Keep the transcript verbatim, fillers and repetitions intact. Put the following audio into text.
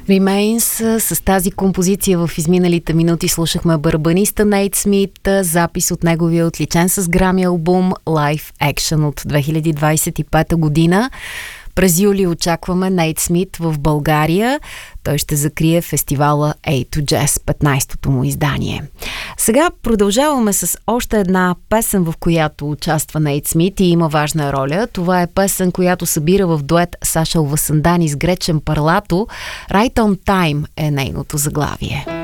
Remains, с тази композиция в изминалите минути слушахме барабаниста Нейт Смит, запис от неговия отличен с Грами албум Live Action от две хиляди двадесет и пета година. През юли очакваме Нейт Смит в България. Той ще закрие фестивала A to Jazz, петнадесетото му издание. Сега продължаваме с още една песен, в която участва Нейт Смит и има важна роля. Това е песен, която събира в дует Саша Алвасандани с Гречен Парлато. Right on Time е нейното заглавие.